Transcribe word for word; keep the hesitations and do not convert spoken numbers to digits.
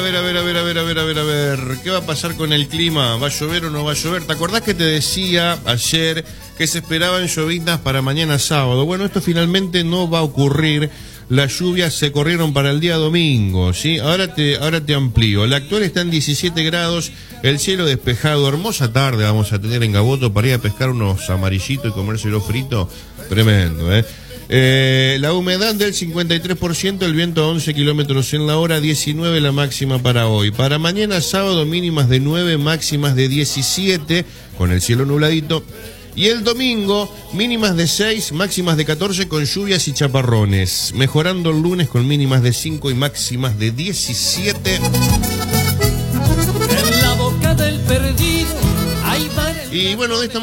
ver, a ver, a ver, a ver, a ver, a ver, a ver. ¿Qué va a pasar con el clima? ¿Va a llover o no va a llover? ¿Te acordás que te decía ayer que se esperaban lloviznas para mañana sábado? Bueno, esto finalmente no va a ocurrir. Las lluvias se corrieron para el día domingo, ¿sí? Ahora te, ahora te amplío. La actual está en diecisiete grados, el cielo despejado. Hermosa tarde vamos a tener en Gaboto para ir a pescar unos amarillitos y comérselo frito. Tremendo, ¿eh? Eh, la humedad del cincuenta y tres por ciento, el viento a once kilómetros en la hora, diecinueve la máxima para hoy. Para mañana sábado mínimas de nueve, máximas de diecisiete, con el cielo nubladito. Y el domingo mínimas de seis, máximas de catorce con lluvias y chaparrones. Mejorando el lunes con mínimas de cinco y máximas de diecisiete. En la boca del perdido hay mar. Y bueno, de esta